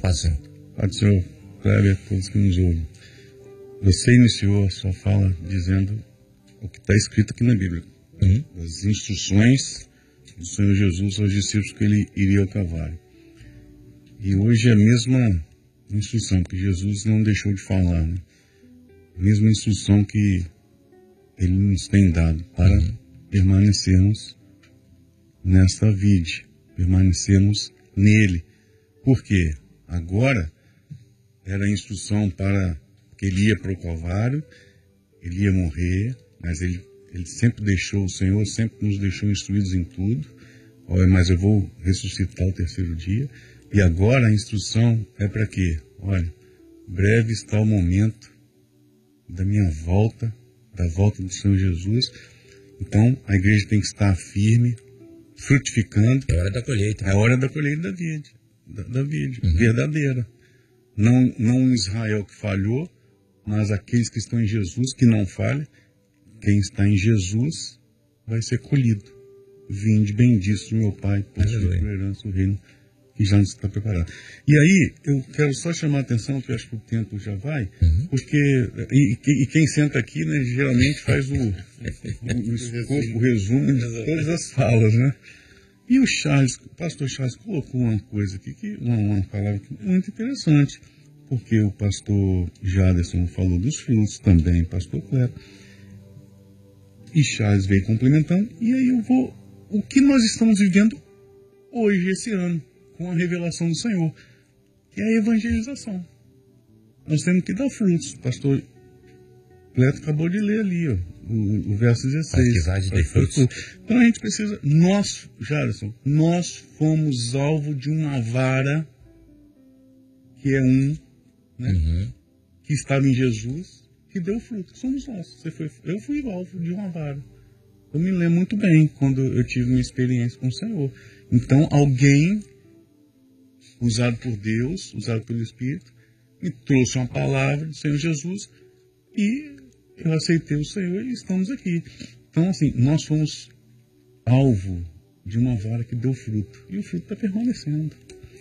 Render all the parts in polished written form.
Paz, Senhor. Paz do Senhor, Cléber, todos que nos ouvem. Você iniciou a sua fala dizendo o que está escrito aqui na Bíblia. As instruções do Senhor Jesus aos discípulos que ele iria ao Calvário. E hoje é a mesma instrução que Jesus não deixou de falar, né? A mesma instrução que ele nos tem dado para permanecermos nesta vida, permanecermos nele. Por quê? Agora era a instrução para que ele ia para o Calvário, ele ia morrer, mas ele sempre deixou, o Senhor sempre nos deixou instruídos em tudo. Olha, mas eu vou ressuscitar o terceiro dia. E agora a instrução é para quê? Olha, breve está o momento da minha volta, da volta do Senhor Jesus. Então a igreja tem que estar firme, frutificando. É hora da colheita. É hora da colheita da vida, verdadeira. Não Israel que falhou, mas aqueles que estão em Jesus que não falham. Quem está em Jesus vai ser colhido. Vinde bendito meu Pai, por sua herança o reino que já nos está preparado. E aí, eu quero só chamar a atenção, que eu acho que o tempo já vai, porque, e quem senta aqui, né, geralmente faz o resumo de todas as falas, né? E o pastor Charles colocou uma coisa aqui, uma palavra muito interessante, porque o pastor Jaderson falou dos frutos, também pastor Cleber, e Charles veio complementando, e aí o que nós estamos vivendo hoje, esse ano, com a revelação do Senhor, que é a evangelização. Nós temos que dar frutos. O pastor Cleto acabou de ler ali, ó, o verso 16. Então a gente precisa, Jaderson, nós fomos alvo de uma vara, que é que estava em Jesus, que deu fruto, somos nós. Eu fui alvo de uma vara. Eu me lembro muito bem quando eu tive uma experiência com o Senhor. Então, alguém usado por Deus, usado pelo Espírito, me trouxe uma palavra do Senhor Jesus e eu aceitei o Senhor e estamos aqui. Então, assim, nós fomos alvo de uma vara que deu fruto. E o fruto está permanecendo.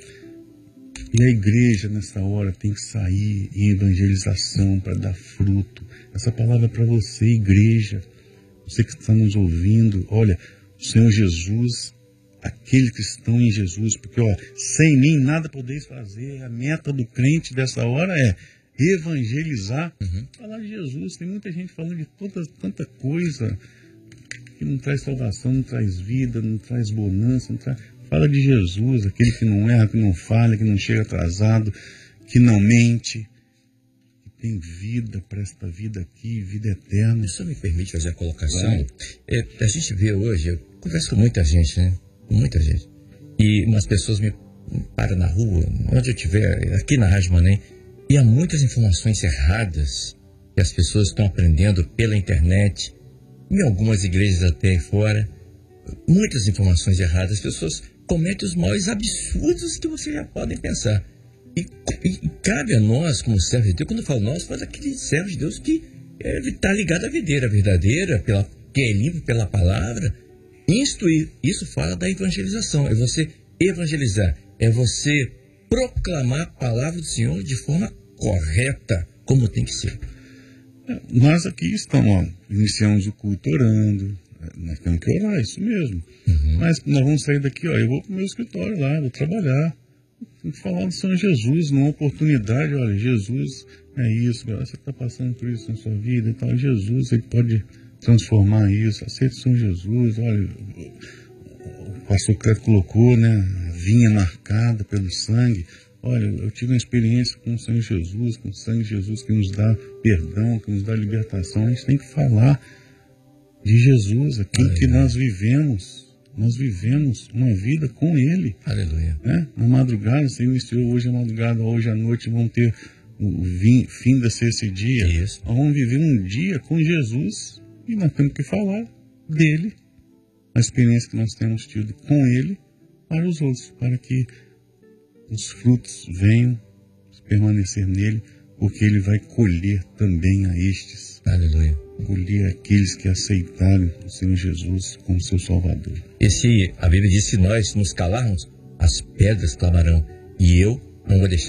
E a igreja, nessa hora, tem que sair em evangelização para dar fruto. Essa palavra é para você, igreja. Você que está nos ouvindo. Olha, o Senhor Jesus, aqueles que estão em Jesus, porque, sem mim nada podeis fazer. A meta do crente dessa hora é evangelizar. Falar de Jesus. Tem muita gente falando de tanta coisa que não traz salvação, não traz vida, não traz bonança, não traz... Fala de Jesus, aquele que não erra, que não falha, que não chega atrasado, que não mente, que tem vida para esta vida aqui, vida eterna. Isso me permite fazer a colocação. A gente vê hoje, eu converso com muita gente, né? Muita gente. E umas pessoas me param na rua, onde eu estiver, aqui na Rádio Manem, e há muitas informações erradas que as pessoas estão aprendendo pela internet, em algumas igrejas até fora. Muitas informações erradas, as pessoas cometem os maiores absurdos que vocês já podem pensar. E cabe a nós, como servos de Deus, quando eu falo nós, faz aquele servo de Deus que está ligado à videira verdadeira, que é limpo pela palavra, instruir. Isso fala da evangelização, é você evangelizar, é você proclamar a palavra do Senhor de forma correta, como tem que ser. Nós aqui estamos, iniciamos o culto orando. Nós temos que orar, isso mesmo. Mas nós vamos sair daqui, eu vou para o meu escritório lá, vou trabalhar. Tem que falar do Senhor Jesus, numa oportunidade. Olha, Jesus é isso, você está passando por isso na sua vida e tal. Jesus, ele pode transformar isso. Aceita o Senhor Jesus. Olha, o pastor Cleto colocou, né, a vinha marcada pelo sangue. Olha, eu tive uma experiência com o Senhor Jesus, com o sangue de Jesus que nos dá perdão, que nos dá libertação. A gente tem que falar de Jesus, aquilo que nós vivemos. Nós vivemos uma vida com Ele. Aleluia. Né? Na madrugada, você iniciou hoje a madrugada, hoje à noite vamos ter o fim da sexta dia. Isso. Nós vamos viver um dia com Jesus e nós temos que falar dele, a experiência que nós temos tido com Ele para os outros, para que os frutos venham permanecer nele, porque Ele vai colher também a estes. Aleluia. Colher aqueles que aceitaram o Senhor Jesus como seu Salvador. A Bíblia diz: se nós nos calarmos, as pedras clamarão. E eu não vou deixar